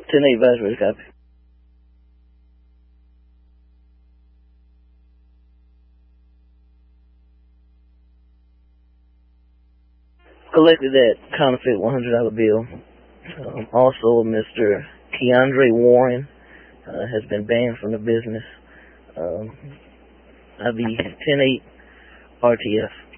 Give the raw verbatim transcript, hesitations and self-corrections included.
ten eight Vice copy. Collected that counterfeit one hundred dollar bill. Um, also, Mister Keandre Warren uh, has been banned from the business. Um, I V ten eight R T F.